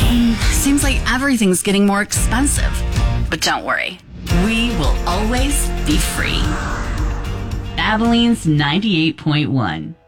Seems like everything's getting more expensive. But don't worry, we will always be free. Abilene's 98.1.